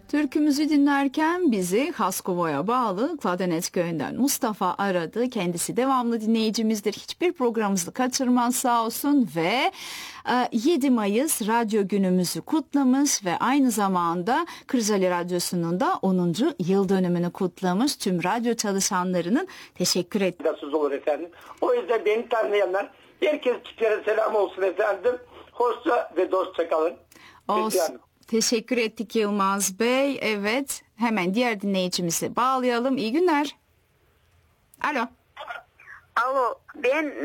Türkümüzü dinlerken bizi Haskovo'ya bağlı Kladenetz köyünden Mustafa aradı. Kendisi devamlı dinleyicimizdir. Hiçbir programımızı kaçırmaz sağ olsun ve 7 Mayıs radyo günümüzü kutlamış ve aynı zamanda Kırcaali Radyosu'nun da 10. yıl dönümünü kutlamış. Tüm radyo çalışanlarının teşekkür ettim. Nasıl olur efendim. O yüzden beni tanıyanlar herkes çiftlere selam olsun efendim. Hoşça ve dostça kalın. Olsun. Teşekkür ettik Yılmaz Bey. Evet, hemen diğer dinleyicimizi bağlayalım. İyi günler. Alo. Alo, ben